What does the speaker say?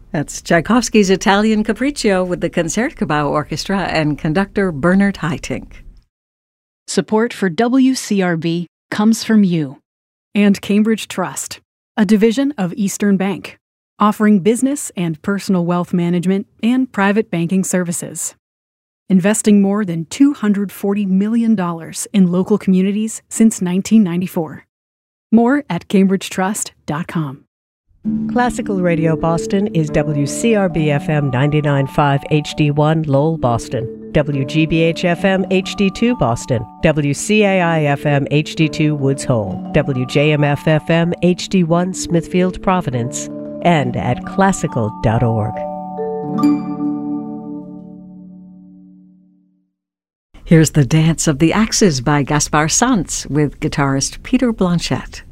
That's Tchaikovsky's Italian Capriccio with the Concertgebouw Orchestra and conductor Bernard Haitink. Support for WCRB comes from you. And Cambridge Trust, a division of Eastern Bank, offering business and personal wealth management and private banking services. Investing more than $240 million in local communities since 1994. More at cambridgetrust.com. Classical Radio Boston is WCRB-FM 99.5 HD1 Lowell, Boston, WGBH-FM HD2 Boston, WCAI-FM HD2 Woods Hole, WJMF-FM HD1 Smithfield, Providence, and at classical.org. Here's The Dance of the Axes by Gaspar Sanz with guitarist Peter Blanchette.